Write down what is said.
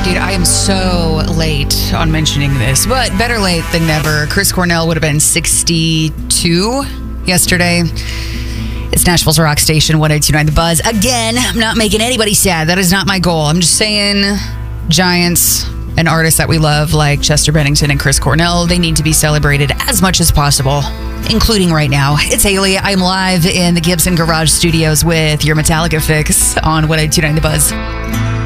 Dude, I am so late on mentioning this, but better late than never. Chris Cornell would have been 62 yesterday. It's Nashville's rock station, 102.9 The Buzz. Again, I'm not making anybody sad. That is not my goal. I'm just saying giants and artists that we love like Chester Bennington and Chris Cornell, they need to be celebrated as much as possible, including right now. It's Haley. I'm live in the Gibson Garage Studios with your Metallica fix on 102.9 The Buzz.